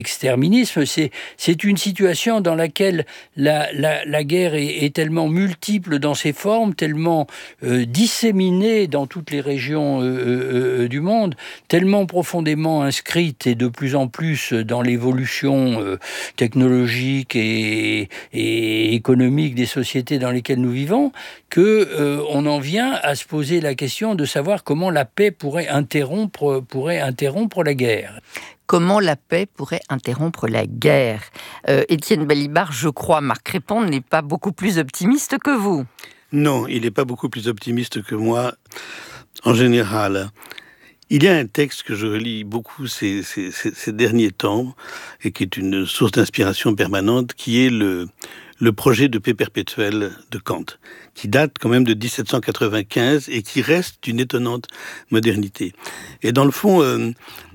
Exterminisme, c'est une situation dans laquelle la guerre est tellement multiple dans ses formes, tellement disséminée dans toutes les régions du monde, tellement profondément inscrite et de plus en plus dans l'évolution technologique et économique des sociétés dans lesquelles nous vivons, que on en vient à se poser la question de savoir comment la paix pourrait interrompre la guerre. Comment la paix pourrait interrompre la guerre ? Étienne Balibar, je crois, Marc Crépon n'est pas beaucoup plus optimiste que vous. Non, il n'est pas beaucoup plus optimiste que moi, en général. Il y a un texte que je relis beaucoup ces derniers temps, et qui est une source d'inspiration permanente, qui est le projet de paix perpétuelle de Kant, qui date quand même de 1795 et qui reste d'une étonnante modernité. Et dans le fond,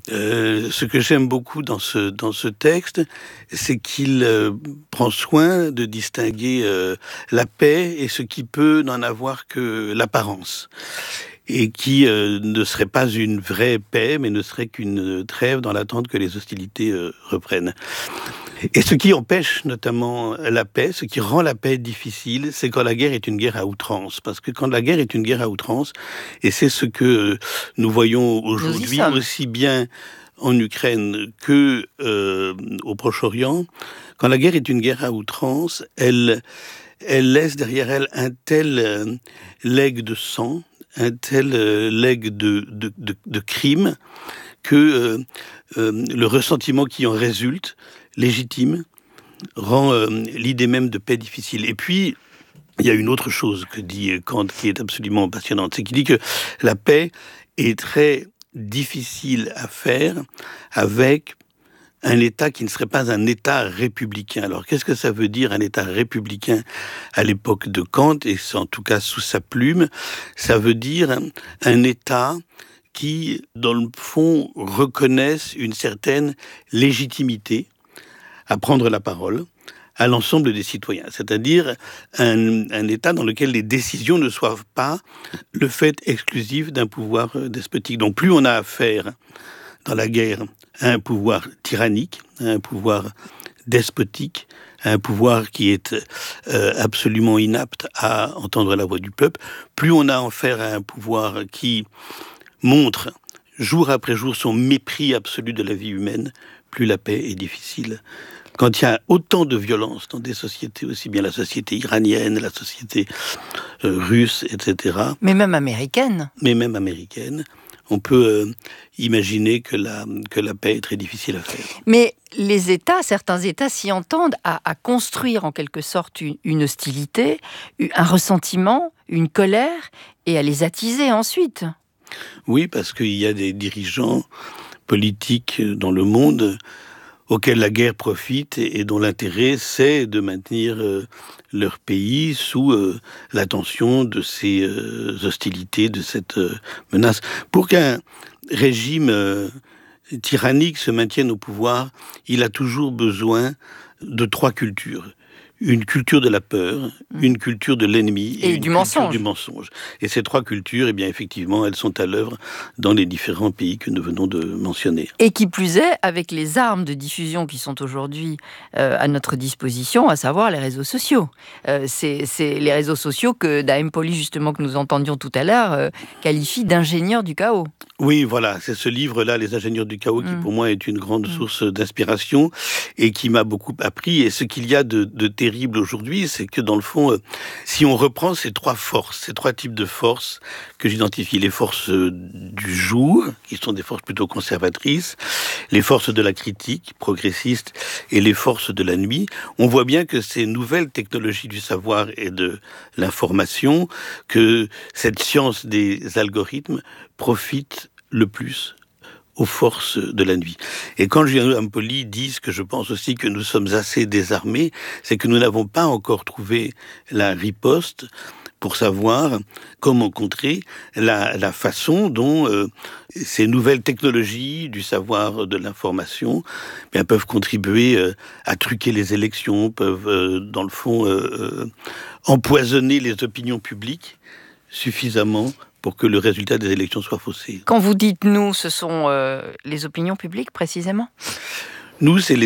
ce que j'aime beaucoup dans ce texte, c'est qu'il prend soin de distinguer la paix et ce qui peut n'en avoir que l'apparence, et qui ne serait pas une vraie paix, mais ne serait qu'une trêve dans l'attente que les hostilités reprennent. Et ce qui empêche notamment la paix, ce qui rend la paix difficile, c'est quand la guerre est une guerre à outrance. Parce que quand la guerre est une guerre à outrance, et c'est ce que nous voyons aujourd'hui aussi bien en Ukraine que au Proche-Orient, quand la guerre est une guerre à outrance, elle laisse derrière elle un tel legs de sang, un tel legs de crimes, que le ressentiment qui en résulte, légitime, rend l'idée même de paix difficile. Et puis, il y a une autre chose que dit Kant qui est absolument passionnante, c'est qu'il dit que la paix est très difficile à faire avec un État qui ne serait pas un État républicain. Alors, qu'est-ce que ça veut dire un État républicain à l'époque de Kant, et c'est en tout cas sous sa plume? Ça veut dire un État qui, dans le fond, reconnaisse une certaine légitimité à prendre la parole à l'ensemble des citoyens, c'est-à-dire un État dans lequel les décisions ne soient pas le fait exclusif d'un pouvoir despotique. Donc plus on a affaire dans la guerre à un pouvoir tyrannique, à un pouvoir despotique, à un pouvoir qui est absolument inapte à entendre la voix du peuple, plus on a affaire à un pouvoir qui montre jour après jour son mépris absolu de la vie humaine, plus la paix est difficile. Quand il y a autant de violence dans des sociétés, aussi bien la société iranienne, la société russe, etc. Mais même américaine. On peut imaginer que la paix est très difficile à faire. Mais les États, certains États s'y entendent à construire en quelque sorte une hostilité, un ressentiment, une colère, et à les attiser ensuite. Oui, parce qu'il y a des dirigeants politiques dans le monde auxquels la guerre profite et dont l'intérêt, c'est de maintenir leur pays sous l'attention de ces hostilités, de cette menace. Pour qu'un régime tyrannique se maintienne au pouvoir, il a toujours besoin de 3 cultures. Une culture de la peur, une culture de l'ennemi et une culture du mensonge. Et ces 3 cultures, eh bien, effectivement, elles sont à l'œuvre dans les différents pays que nous venons de mentionner. Et qui plus est, avec les armes de diffusion qui sont aujourd'hui à notre disposition, à savoir les réseaux sociaux. C'est les réseaux sociaux que Dahem Poli, justement, que nous entendions tout à l'heure, qualifie d'ingénieurs du chaos. Oui, voilà, c'est ce livre-là, Les ingénieurs du chaos, qui pour moi est une grande source d'inspiration et qui m'a beaucoup appris. Et ce qu'il y a de terrible aujourd'hui, c'est que dans le fond, si on reprend ces 3 forces, ces 3 types de forces que j'identifie, les forces du jour, qui sont des forces plutôt conservatrices, les forces de la critique progressiste et les forces de la nuit, on voit bien que ces nouvelles technologies du savoir et de l'information, que cette science des algorithmes profite le plus aux forces de la nuit. Et quand Dahem Poli dit ce que je pense aussi que nous sommes assez désarmés, c'est que nous n'avons pas encore trouvé la riposte pour savoir comment contrer la façon dont ces nouvelles technologies du savoir de l'information peuvent contribuer à truquer les élections, peuvent dans le fond empoisonner les opinions publiques suffisamment pour que le résultat des élections soit faussé. Quand vous dites « nous », ce sont les opinions publiques, précisément ? Nous, c'est